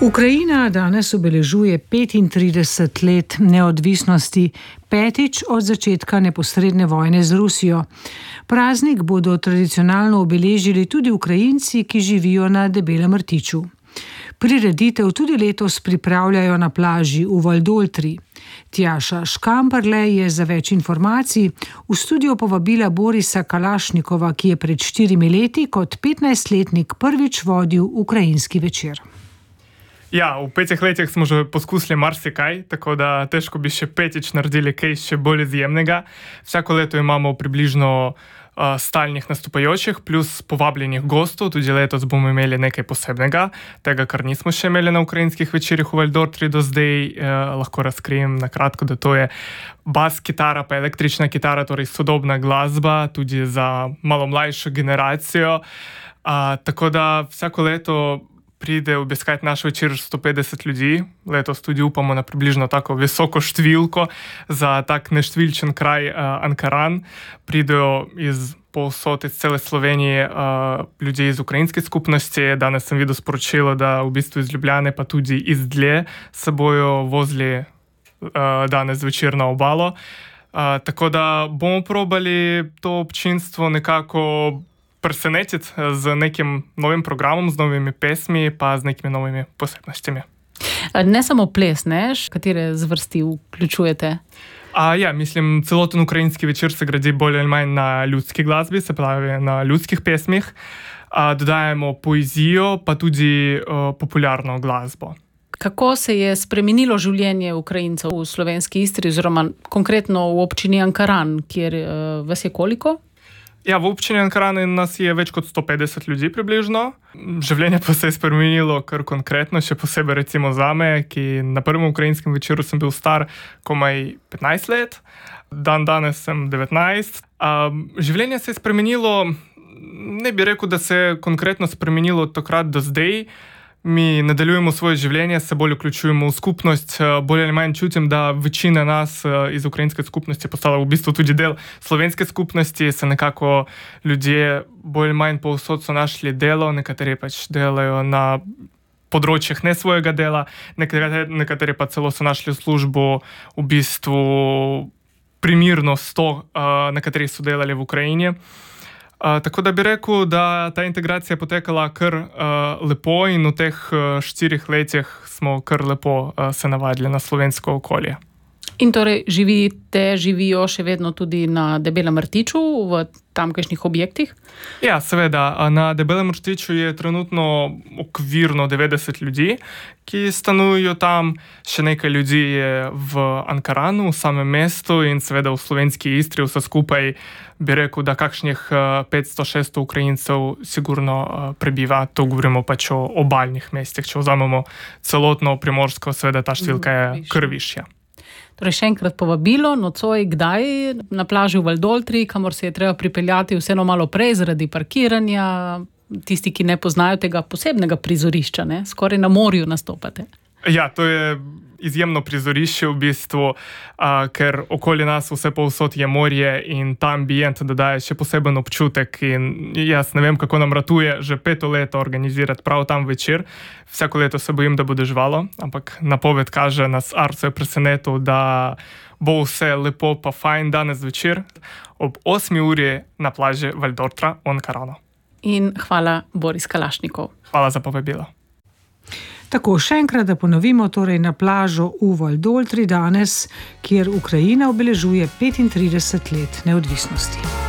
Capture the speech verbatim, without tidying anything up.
Ukrajina danes obeležuje petintrideset let neodvisnosti, petič od začetka neposredne vojne z Rusijo. Praznik bodo tradicionalno obeležili tudi Ukrajinci, ki živijo na Debelem rtiču. Prireditev tudi letos pripravljajo na plaži v Valdoltri. Tjaša Škamperle je za več informacij v studio povabila Borisa Kalašnikova, ki je pred štirimi leti kot petnajstletnik prvič vodil ukrajinski večer. Ja, v petih letih smo že poskusili marsikaj, tako da težko bi še petič naredili kaj še bolj izjemnega. Vsako leto imamo približno uh, stalnih nastopajočih plus povabljenih gostov, tudi letos bomo imeli nekaj posebnega, tega, kar nismo še imeli na ukrajinskih večerih v Valdoltri do zdaj. Uh, lahko razkrijem na kratko, da to je bas kitara pa električna kitara, torej sodobna glasba, tudi za malo mlajšo generacijo. Uh, tako da vsako leto pride obiskati naš večer sto petdeset ljudi. Letos tudi upamo na približno tako visoko številko za tak neštevilčen kraj uh, Ankaran. Pridejo iz povsod iz cele Slovenije uh, ljudje iz ukrajinske skupnosti. Danes sem videl sporočilo, da v bistvu iz Ljubljane pa tudi iz dlje se bojo vozili uh, danes večer na obalo. Uh, tako da bomo probali to občinstvo nekako presenetiti z nekim novim programom, z novimi pesmi, pa z nekimi novimi posebnostimi. Ne samo ples, ne? Katere zvrsti vključujete? A, ja, mislim, celoten ukrajinski večer se gradi bolj ali manj na ljudski glasbi, se pravi na ljudskih pesmih. A, dodajamo poezijo, pa tudi uh, popularno glasbo. Kako se je spremenilo življenje Ukrajincev v slovenski Istri, oziroma konkretno v občini Ankaran, kjer uh, vas je koliko? Ja, v občini Ankaran nas je več kot sto petdeset ljudi približno. Življenje pa se je spremenilo kar konkretno, še posebej recimo zame, ki na prvem ukrajinskem večeru sem bil star komaj petnajst let, dan danes sem devetnajst. Um, življenje se je spremenilo, ne bi rekel, da se je konkretno spremenilo od takrat do zdaj. Mi nadaljujemo svoje življenje, se bolj vključujemo v skupnost, bolj ali manj čutim, da večina nas iz ukrajinske skupnosti postala v bistvu tudi del slovenske skupnosti, se nekako ljudje bolj ali manj povsod so našli delo, nekateri pač delajo na področjih ne svojega dela, nekateri, nekateri pa celo so našli službo v bistvu primirno s to, na kateri so delali v Ukrajini. Uh, tako da bi rekel, da ta integracija je potekala kar uh, lepo in v teh uh, štirih letih smo kar lepo uh, se navadili na slovensko okolje. In torej živite, živijo še vedno tudi na Debelem rtiču, v tamkajšnjih objektih? Ja, seveda. Na Debelem rtiču je trenutno okvirno devetdeset ljudi, ki stanujejo tam. Še nekaj ljudi je v Ankaranu, v samem mestu, in seveda v slovenski Istri vse skupaj bi rekel, da kakšnih petsto šeststo Ukrajincev sigurno prebiva. To govorimo pač o obalnih mestih. Če vzamemo celotno Primorsko, seveda ta številka je kar višja. Torej še enkrat povabilo, nocoj kdaj na plaži v Valdoltri, kamor se je treba pripeljati vseeno malo prej zaradi parkiranja, tisti, ki ne poznajo tega posebnega prizorišča, ne? Skoraj na morju nastopate. Ja, to je izjemno prizorišče v bistvu, a, ker okoli nas vse povsod je morje in ta ambient dodaja še poseben občutek in jaz ne vem, kako nam ratuje že peto leto organizirati prav tam večer. Vsako leto se bojim, da bo deževalo, ampak napoved kaže, nas Arso je presenetil, da bo vse lepo pa fajn danes večer ob osmi uri na plaži Valdoltra v Ankaranu. In hvala, Boris Kalašnikov. Hvala za povabilo. Tako, še enkrat, da ponovimo, torej na plažo v Valdoltri danes, kjer Ukrajina obeležuje petintrideset let neodvisnosti.